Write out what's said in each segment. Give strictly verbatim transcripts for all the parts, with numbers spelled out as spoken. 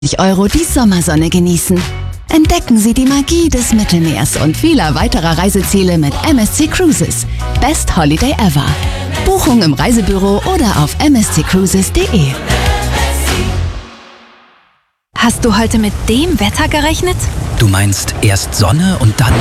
Euro die Sommersonne genießen. Entdecken Sie die Magie des Mittelmeers und vieler weiterer Reiseziele mit M S C Cruises. Best Holiday ever. Buchung im Reisebüro oder auf m s c cruises punkt d e. Hast du heute mit dem Wetter gerechnet? Du meinst erst Sonne und dann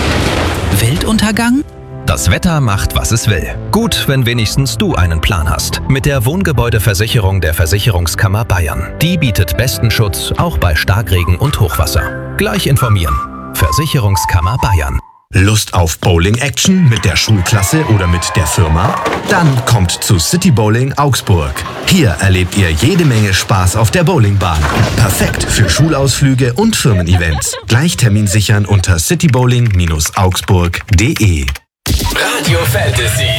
Weltuntergang? Das Wetter macht, was es will. Gut, wenn wenigstens du einen Plan hast. Mit der Wohngebäudeversicherung der Versicherungskammer Bayern. Die bietet besten Schutz, auch bei Starkregen und Hochwasser. Gleich informieren. Versicherungskammer Bayern. Lust auf Bowling-Action mit der Schulklasse oder mit der Firma? Dann kommt zu City Bowling Augsburg. Hier erlebt ihr jede Menge Spaß auf der Bowlingbahn. Perfekt für Schulausflüge und Firmen-Events. Gleich Termin sichern unter citybowling augsburg punkt d e. Radio Fantasy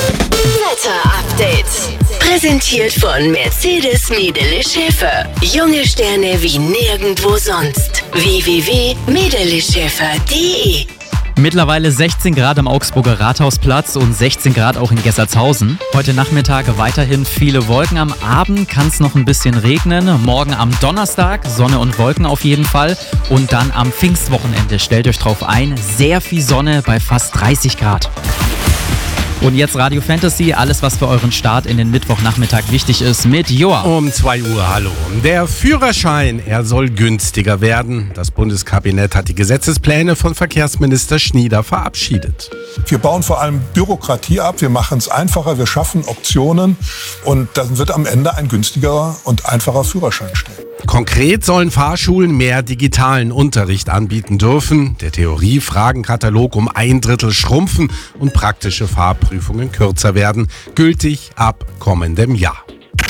Wetter-Update. Präsentiert von Mercedes Medele Schäfer. Junge Sterne wie nirgendwo sonst. w w w punkt medele schäfer punkt d e. Mittlerweile sechzehn Grad am Augsburger Rathausplatz und sechzehn Grad auch in Gessertshausen. Heute Nachmittag weiterhin viele Wolken. Am Abend kann es noch ein bisschen regnen. Morgen am Donnerstag Sonne und Wolken auf jeden Fall. Und dann am Pfingstwochenende, stellt euch drauf ein, sehr viel Sonne bei fast dreißig Grad. Und jetzt Radio Fantasy, alles was für euren Start in den Mittwochnachmittag wichtig ist, mit Joa. Um zwei Uhr, hallo. Der Führerschein, er soll günstiger werden. Das Bundeskabinett hat die Gesetzespläne von Verkehrsminister Schnieder verabschiedet. Wir bauen vor allem Bürokratie ab, wir machen es einfacher, wir schaffen Optionen und dann wird am Ende ein günstigerer und einfacher Führerschein stehen. Konkret sollen Fahrschulen mehr digitalen Unterricht anbieten dürfen, der Theorie-Fragenkatalog um ein Drittel schrumpfen und praktische Fahrprüfungen kürzer werden, gültig ab kommendem Jahr.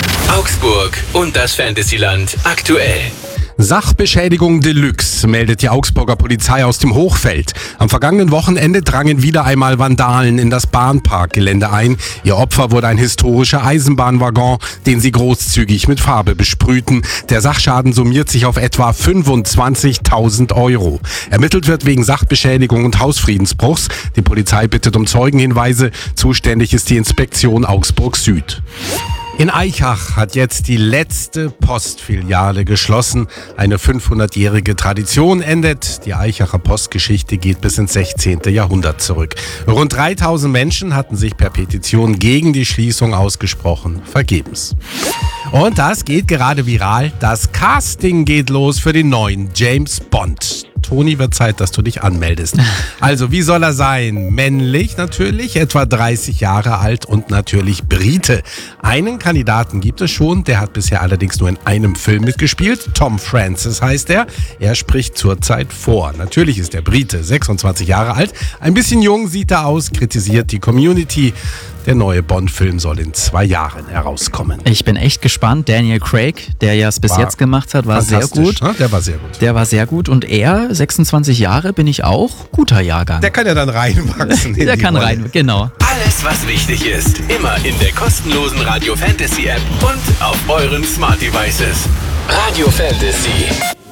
Augsburg und das Fantasyland aktuell. Sachbeschädigung Deluxe, meldet die Augsburger Polizei aus dem Hochfeld. Am vergangenen Wochenende drangen wieder einmal Vandalen in das Bahnparkgelände ein. Ihr Opfer wurde ein historischer Eisenbahnwaggon, den sie großzügig mit Farbe besprühten. Der Sachschaden summiert sich auf etwa fünfundzwanzigtausend Euro. Ermittelt wird wegen Sachbeschädigung und Hausfriedensbruchs. Die Polizei bittet um Zeugenhinweise. Zuständig ist die Inspektion Augsburg Süd. In Aichach hat jetzt die letzte Postfiliale geschlossen. Eine fünfhundertjährige Tradition endet. Die Aichacher Postgeschichte geht bis ins sechzehnten Jahrhundert zurück. Rund dreitausend Menschen hatten sich per Petition gegen die Schließung ausgesprochen. Vergebens. Und das geht gerade viral. Das Casting geht los für den neuen James Bond. Toni, wird Zeit, dass du dich anmeldest. Also, wie soll er sein? Männlich natürlich, etwa dreißig Jahre alt und natürlich Brite. Einen Kandidaten gibt es schon, der hat bisher allerdings nur in einem Film mitgespielt. Tom Francis heißt er. Er spricht zurzeit vor. Natürlich ist der Brite sechsundzwanzig Jahre alt. Ein bisschen jung sieht er aus, kritisiert die Community. Der neue Bond-Film soll in zwei Jahren herauskommen. Ich bin echt gespannt. Daniel Craig, der ja es bis War jetzt gemacht hat, war sehr gut. Ne? Der war sehr gut. Der war sehr gut. Und er, sechsundzwanzig Jahre, bin ich auch, guter Jahrgang. Der kann ja dann reinwachsen. Der kann Rolle. rein, genau. Alles, was wichtig ist, immer in der kostenlosen Radio Fantasy App und auf euren Smart Devices. Radio Fantasy.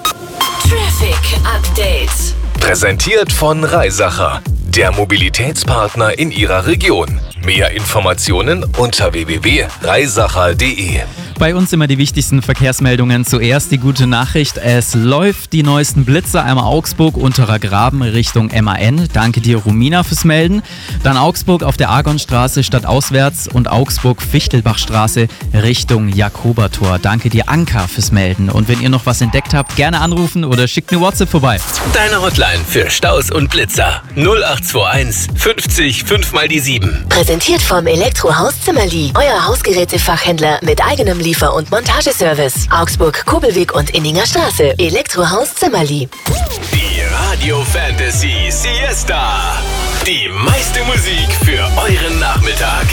Traffic Update. Präsentiert von Reisacher, der Mobilitätspartner in Ihrer Region. Mehr Informationen unter w w w punkt reisacher punkt d e. Bei uns immer die wichtigsten Verkehrsmeldungen. Zuerst die gute Nachricht. Es läuft die neuesten Blitzer. Einmal Augsburg, Unterer Graben Richtung M A N. Danke dir, Romina, fürs Melden. Dann Augsburg auf der Argonstraße stadtauswärts und Augsburg-Fichtelbachstraße Richtung Jakobertor. Danke dir, Anka, fürs Melden. Und wenn ihr noch was entdeckt habt, gerne anrufen oder schickt eine WhatsApp vorbei. Deine Hotline für Staus und Blitzer. null acht zwei eins fünfzig fünf mal die sieben. Präsentiert vom Elektrohaus Zimmerli. Euer Hausgerätefachhändler mit eigenem Liefer- und Montageservice. Augsburg, Kobelweg und Inninger Straße. Elektrohaus Zimmerli. Die Radio Fantasy Siesta. Die meiste Musik für euren Nachmittag.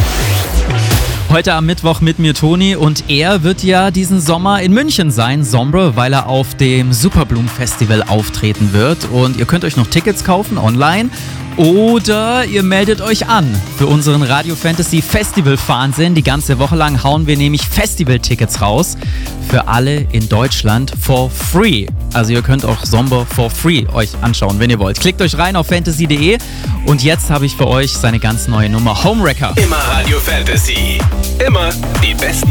Heute am Mittwoch mit mir Toni und er wird ja diesen Sommer in München sein, Sombre, weil er auf dem Superbloom Festival auftreten wird. Und ihr könnt euch noch Tickets kaufen online. Oder ihr meldet euch an für unseren Radio Fantasy Festival Wahnsinn. Die ganze Woche lang hauen wir nämlich Festival-Tickets raus für alle in Deutschland for free. Also ihr könnt auch Somber for free euch anschauen, wenn ihr wollt. Klickt euch rein auf fantasy punkt de und jetzt habe ich für euch seine ganz neue Nummer Homewrecker. Immer Radio Fantasy. Immer die besten